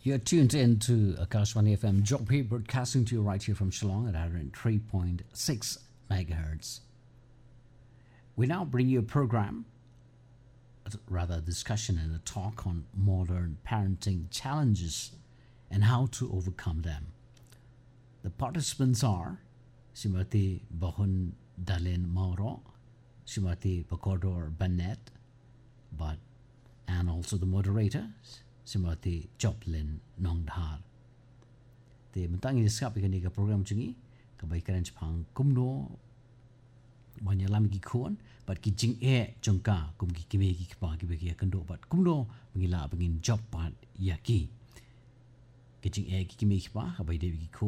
You're tuned in to Akashvani FM Job broadcasting to you right here from Shillong at 103.6 megahertz. We now bring you a program, rather a discussion and a talk on modern parenting challenges and how to overcome them. The participants are Srimati Bahun Dalin Mauro, Srimati Bakodor Bennett, and also the moderator, Srimati Joplin Nongdhar. The mentangi discuss begini ke program jungi kebaikan Jepang kumno banyalam gi khon but ki jing jongka kum ki kimi ki pa ki bagi kendo but kumno mengila bengin job pat yaki ki jing ki kimi ki pa kabai de ki